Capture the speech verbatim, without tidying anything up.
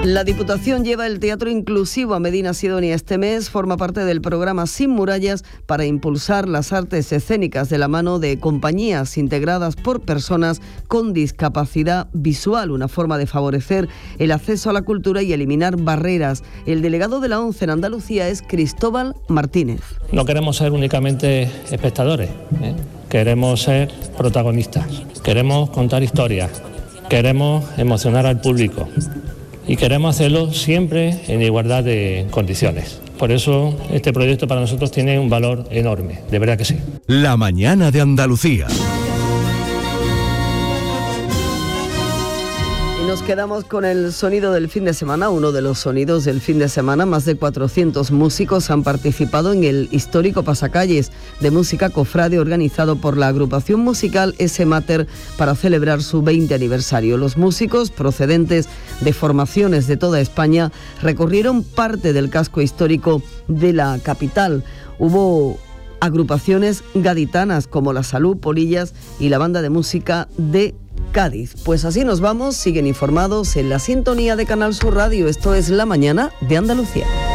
La Diputación lleva el teatro inclusivo a Medina Sidonia este mes. Forma parte del programa Sin Murallas para impulsar las artes escénicas de la mano de compañías integradas por personas con discapacidad visual, una forma de favorecer el acceso a la cultura y eliminar barreras. El delegado de la ONCE en Andalucía es Cristóbal Martínez. No queremos ser únicamente espectadores, ¿eh? Queremos ser protagonistas, queremos contar historias, queremos emocionar al público. Y queremos hacerlo siempre en igualdad de condiciones. Por eso este proyecto para nosotros tiene un valor enorme, de verdad que sí. La mañana de Andalucía. Nos quedamos con el sonido del fin de semana, uno de los sonidos del fin de semana. Más de cuatrocientos músicos han participado en el histórico pasacalles de música cofrade organizado por la agrupación musical S. Mater para celebrar su veinte aniversario. Los músicos, procedentes de formaciones de toda España, recorrieron parte del casco histórico de la capital. Hubo agrupaciones gaditanas como La Salud, Polillas y la banda de música de Cádiz. Pues así nos vamos, siguen informados en la sintonía de Canal Sur Radio. Esto es La Mañana de Andalucía.